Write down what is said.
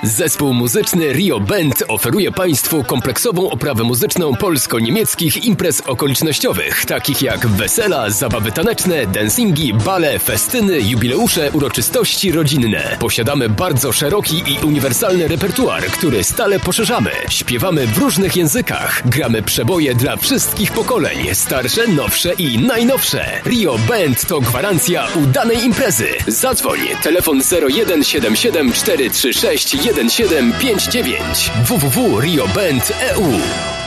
Zespół muzyczny Rio Band oferuje Państwu kompleksową oprawę muzyczną polsko-niemieckich imprez okolicznościowych, takich jak wesela, zabawy taneczne, dancingi, bale, festyny, jubileusze, uroczystości rodzinne. Posiadamy bardzo szeroki i uniwersalny repertuar, który stale poszerzamy. Śpiewamy w różnych językach. Gramy przeboje dla wszystkich pokoleń, starsze, nowsze i najnowsze. Rio Band to gwarancja udanej imprezy. Zadzwoń, telefon 0177 436 1759 www.rioband.eu